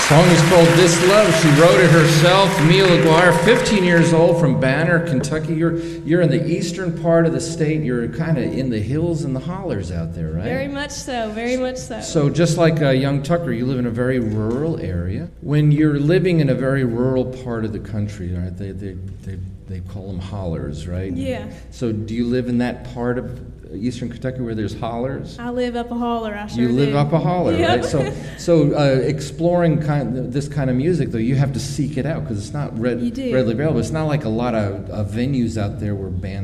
Song is called This Love. She wrote it herself. Mia LaGuarre, 15 years old, from Banner, Kentucky. You're in the eastern part of the state. You're kind of in the hills and the hollers out there, right? Very much so, very much so. So just like young Tucker, you live in a very rural area. When you're living in a very rural part of the country, right, they call them hollers, right? Yeah. So do you live in that part of eastern Kentucky where there's hollers? I live up a holler, I sure You live do. up a holler, Yep. right? So exploring this kind of music, though, you have to seek it out because it's not readily available. It's not like a lot of venues out there where bands